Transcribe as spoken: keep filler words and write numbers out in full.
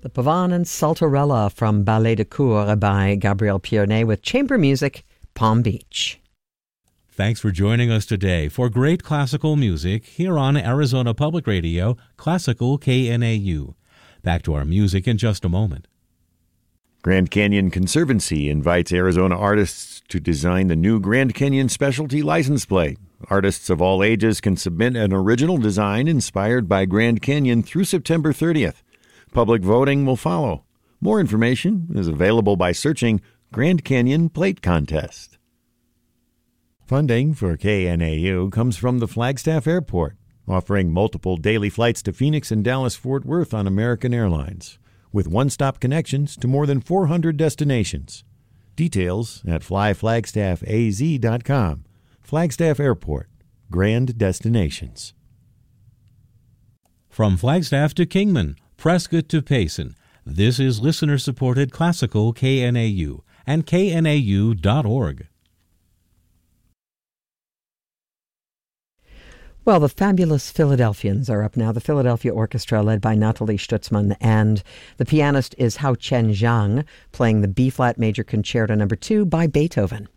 The Pavane and Saltarella from Ballet de Cour by Gabriel Piernet with chamber music, Palm Beach. Thanks for joining us today for great classical music here on Arizona Public Radio, Classical K N A U. Back to our music in just a moment. Grand Canyon Conservancy invites Arizona artists to design the new Grand Canyon Specialty License Plate. Artists of all ages can submit an original design inspired by Grand Canyon through September thirtieth. Public voting will follow. More information is available by searching Grand Canyon Plate Contest. Funding for K N A U comes from the Flagstaff Airport, offering multiple daily flights to Phoenix and Dallas-Fort Worth on American Airlines, with one-stop connections to more than four hundred destinations. Details at fly flagstaff a z dot com. Flagstaff Airport, grand destinations. From Flagstaff to Kingman, Prescott to Payson, this is listener-supported Classical K N A U and K N A U dot org. Well, the fabulous Philadelphians are up now. The Philadelphia Orchestra, led by Nathalie Stutzman, and the pianist is Hao Chen Zhang, playing the B-flat major concerto number two by Beethoven.